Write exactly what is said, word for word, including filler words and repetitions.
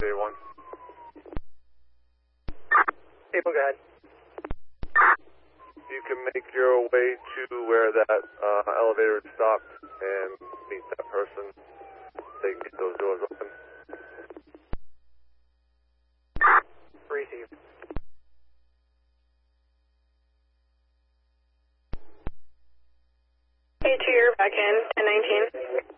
Day one. Day one, go ahead. You can make your way to where that uh, elevator is stopped and meet that person. They can get those doors open. Receive. Hey, two, you're back in, ten nineteen.